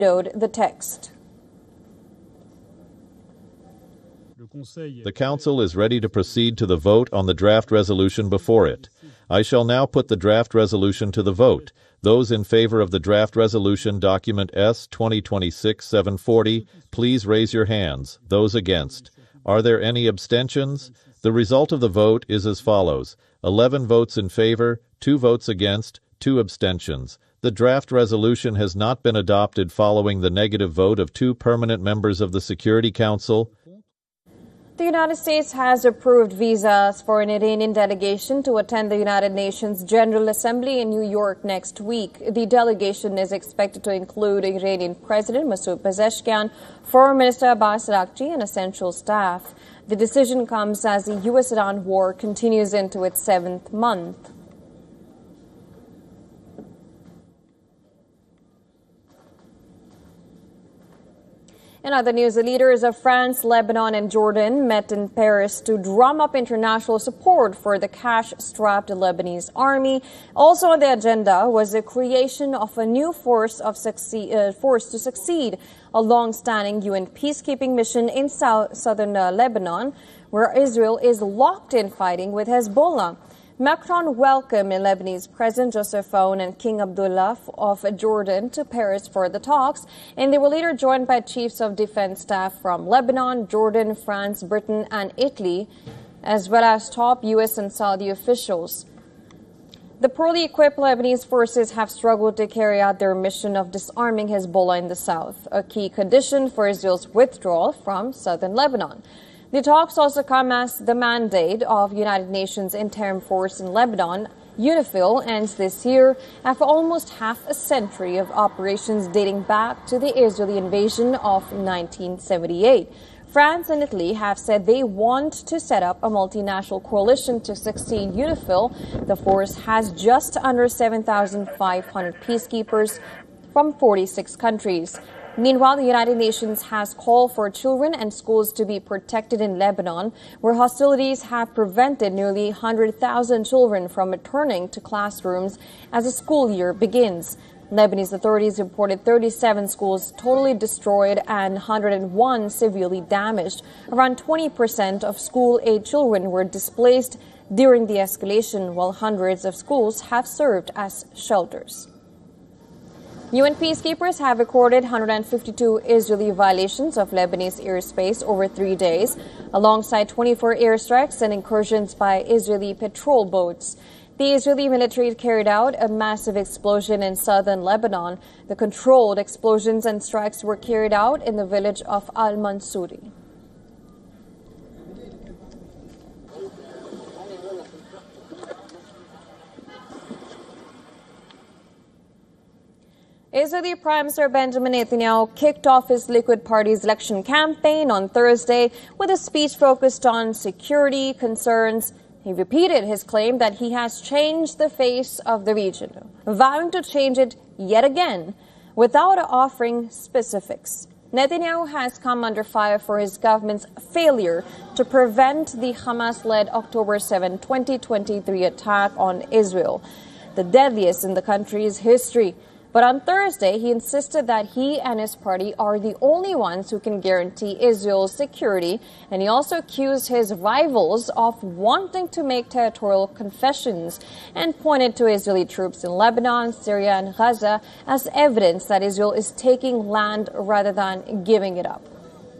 vetoed the text. The Council is ready to proceed to the vote on the draft resolution before it. I shall now put the draft resolution to the vote. Those in favor of the draft resolution document S 2026-740, please raise your hands. Those against. Are there any abstentions? The result of the vote is as follows: 11 votes in favor, 2 votes against, 2 abstentions. The draft resolution has not been adopted following the negative vote of 2 permanent members of the Security Council. The United States has approved visas for an Iranian delegation to attend the United Nations General Assembly in New York next week. The delegation is expected to include Iranian President Masoud Pezeshkian, Foreign Minister Abbas Araghchi, and essential staff. The decision comes as the U.S.-Iran war continues into its 7th month. In other news, the leaders of France, Lebanon, and Jordan met in Paris to drum up international support for the cash-strapped Lebanese army. Also on the agenda was the creation of a new force to succeed a long-standing UN peacekeeping mission in southern Lebanon, where Israel is locked in fighting with Hezbollah. Macron welcomed Lebanese President Joseph Aoun and King Abdullah of Jordan to Paris for the talks, and they were later joined by chiefs of defense staff from Lebanon, Jordan, France, Britain, and Italy, as well as top U.S. and Saudi officials. The poorly equipped Lebanese forces have struggled to carry out their mission of disarming Hezbollah in the south, a key condition for Israel's withdrawal from southern Lebanon. The talks also come as the mandate of United Nations Interim Force in Lebanon, UNIFIL, ends this year after almost half a century of operations dating back to the Israeli invasion of 1978. France and Italy have said they want to set up a multinational coalition to succeed UNIFIL. The force has just under 7,500 peacekeepers from 46 countries. Meanwhile, the United Nations has called for children and schools to be protected in Lebanon, where hostilities have prevented nearly 100,000 children from returning to classrooms as the school year begins. Lebanese authorities reported 37 schools totally destroyed and 101 severely damaged. Around 20% of school-age children were displaced during the escalation, while hundreds of schools have served as shelters. UN peacekeepers have recorded 152 Israeli violations of Lebanese airspace over 3 days, alongside 24 airstrikes and incursions by Israeli patrol boats. The Israeli military carried out a massive explosion in southern Lebanon. The controlled explosions and strikes were carried out in the village of Al-Mansouri. Israeli Prime Minister Benjamin Netanyahu kicked off his Likud party's election campaign on Thursday with a speech focused on security concerns. He repeated his claim that he has changed the face of the region, vowing to change it yet again without offering specifics. Netanyahu has come under fire for his government's failure to prevent the Hamas-led October 7, 2023 attack on Israel, the deadliest in the country's history. But on Thursday, he insisted that he and his party are the only ones who can guarantee Israel's security, and he also accused his rivals of wanting to make territorial concessions and pointed to Israeli troops in Lebanon, Syria, and Gaza as evidence that Israel is taking land rather than giving it up.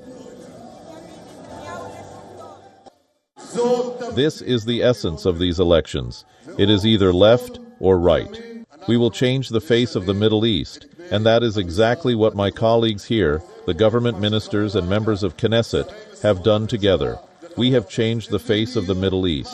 This is the essence of these elections. It is either left or right. We will change the face of the Middle East, and that is exactly what my colleagues here, the government ministers and members of Knesset, have done together. We have changed the face of the Middle East.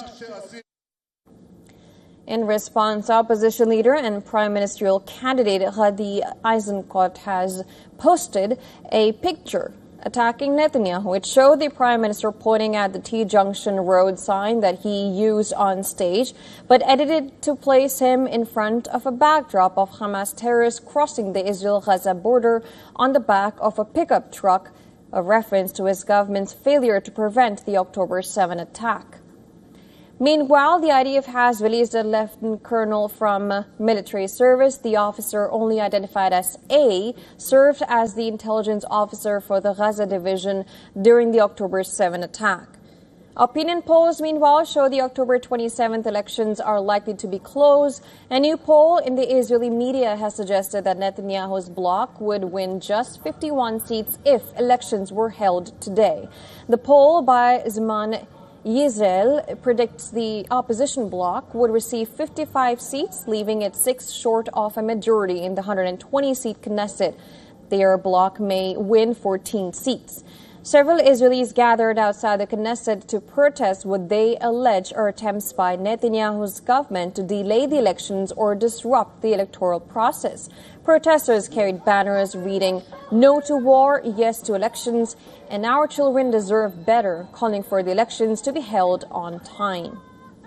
In response, opposition leader and prime ministerial candidate Gadi Eisenkot has posted a picture attacking Netanyahu, which showed the prime minister pointing at the T-Junction road sign that he used on stage, but edited to place him in front of a backdrop of Hamas terrorists crossing the Israel-Gaza border on the back of a pickup truck, a reference to his government's failure to prevent the October 7 attack. Meanwhile, the IDF has released a lieutenant colonel from military service. The officer, only identified as A, served as the intelligence officer for the Gaza division during the October 7 attack. Opinion polls, meanwhile, show the October 27th elections are likely to be close. A new poll in the Israeli media has suggested that Netanyahu's bloc would win just 51 seats if elections were held today. The poll by Zman Yisrael predicts the opposition bloc would receive 55 seats, leaving it 6 short of a majority in the 120-seat Knesset. Their bloc may win 14 seats. Several Israelis gathered outside the Knesset to protest what they allege are attempts by Netanyahu's government to delay the elections or disrupt the electoral process. Protesters carried banners reading, "No to war, yes to elections," and "Our children deserve better," calling for the elections to be held on time.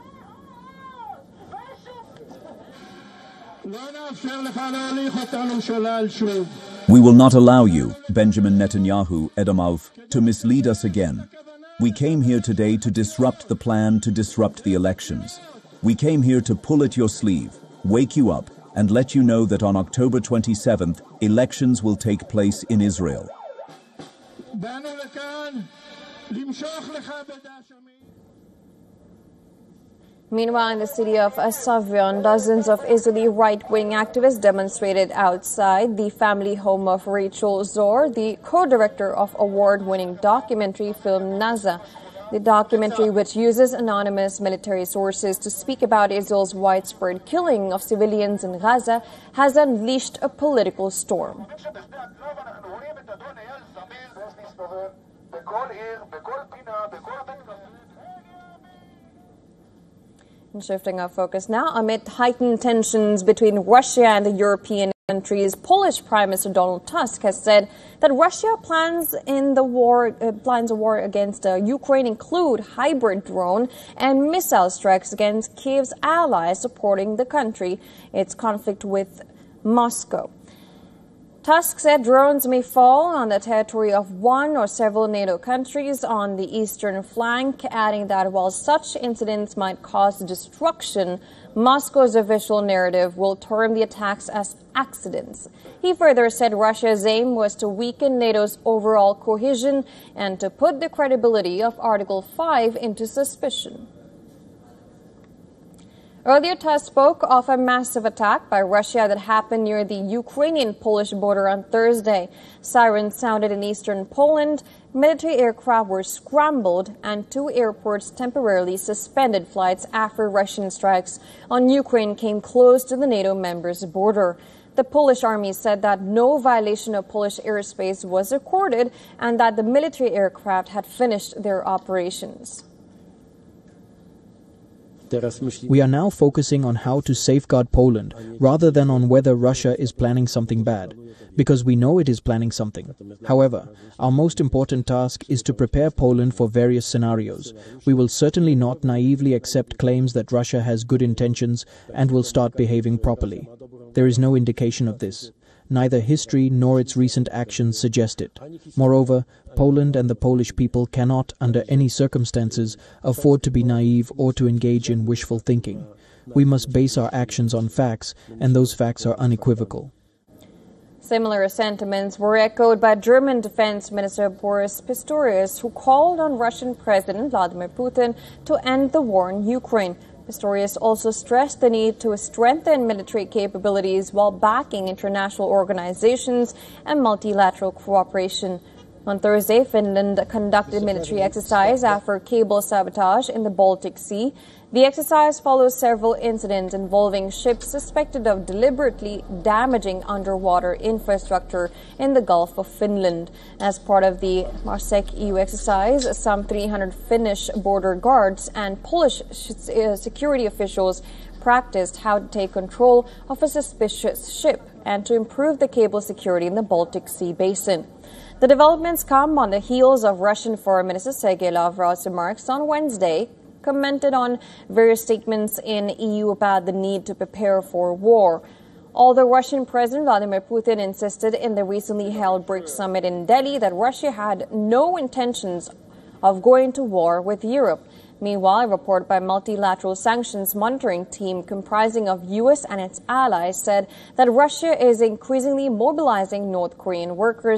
We will not allow you, Benjamin Netanyahu, Edomav, to mislead us again. We came here today to disrupt the plan to disrupt the elections. We came here to pull at your sleeve, wake you up, and let you know that on October 27th, elections will take place in Israel. Meanwhile, in the city of Savrion, dozens of Israeli right-wing activists demonstrated outside the family home of Rachel Zor, the co-director of award-winning documentary film Naza. The documentary, which uses anonymous military sources to speak about Israel's widespread killing of civilians in Gaza, has unleashed a political storm. And shifting our focus now, amid heightened tensions between Russia and the European countries, Polish Prime Minister Donald Tusk has said that Russia plans a war against Ukraine include hybrid drone and missile strikes against Kiev's allies supporting the country, its conflict with Moscow. Tusk said drones may fall on the territory of one or several NATO countries on the eastern flank, adding that while such incidents might cause destruction, Moscow's official narrative will term the attacks as accidents. He further said Russia's aim was to weaken NATO's overall cohesion and to put the credibility of Article 5 into suspicion. Earlier, Tusk spoke of a massive attack by Russia that happened near the Ukrainian-Polish border on Thursday. Sirens sounded in eastern Poland, military aircraft were scrambled, and 2 airports temporarily suspended flights after Russian strikes on Ukraine came close to the NATO members' border. The Polish army said that no violation of Polish airspace was recorded and that the military aircraft had finished their operations. We are now focusing on how to safeguard Poland rather than on whether Russia is planning something bad, because we know it is planning something. However, our most important task is to prepare Poland for various scenarios. We will certainly not naively accept claims that Russia has good intentions and will start behaving properly. There is no indication of this. Neither history nor its recent actions suggest it. Moreover, Poland and the Polish people cannot, under any circumstances, afford to be naive or to engage in wishful thinking. We must base our actions on facts, and those facts are unequivocal. Similar sentiments were echoed by German Defense Minister Boris Pistorius, who called on Russian President Vladimir Putin to end the war in Ukraine. Pistorius also stressed the need to strengthen military capabilities while backing international organizations and multilateral cooperation. On Thursday, Finland conducted military exercise after cable sabotage in the Baltic Sea. The exercise follows several incidents involving ships suspected of deliberately damaging underwater infrastructure in the Gulf of Finland. As part of the Marsec EU exercise, some 300 Finnish border guards and Polish security officials practiced how to take control of a suspicious ship and to improve the cable security in the Baltic Sea basin. The developments come on the heels of Russian Foreign Minister Sergei Lavrov's remarks on Wednesday, commented on various statements in EU about the need to prepare for war. Although Russian President Vladimir Putin insisted in the recently held BRICS summit in Delhi that Russia had no intentions of going to war with Europe, Meanwhile, a report by multilateral sanctions monitoring team comprising of U.S. and its allies said that Russia is increasingly mobilizing North Korean workers